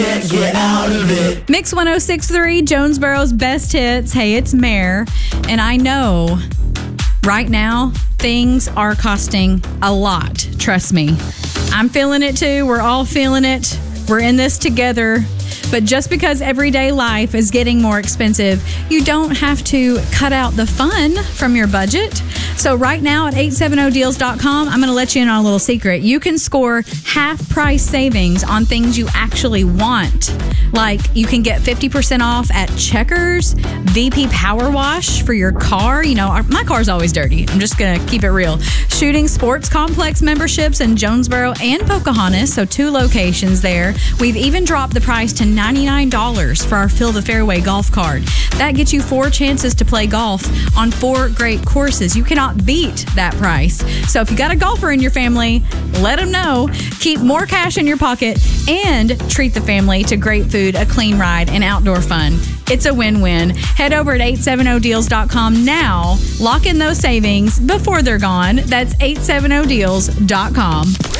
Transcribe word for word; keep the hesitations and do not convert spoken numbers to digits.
Get out of it. Mix one oh six point three, Jonesboro's best hits. Hey, it's Mare. And I know right now things are costing a lot. Trust me. I'm feeling it too. We're all feeling it. We're in this together. But just because everyday life is getting more expensive, you don't have to cut out the fun from your budget. So right now at eight seventy deals dot com, I'm going to let you in on a little secret. You can score half price savings on things you actually want. Like you can get fifty percent off at Checkers, V P Power Wash for your car. You know, our, my car's always dirty. I'm just going to keep it real. Shooting Sports Complex memberships in Jonesboro and Pocahontas, so two locations there. We've even dropped the price to ninety-nine dollars for our Fill the Fairway golf card. That gets you four chances to play golf on four great courses. You cannot beat that price. So if you got a golfer in your family, let them know. Keep more cash in your pocket and treat the family to great food, a clean ride, and outdoor fun. It's a win-win. Head over at eight seventy deals dot com now. Lock in those savings before they're gone. That's eight seventy deals dot com.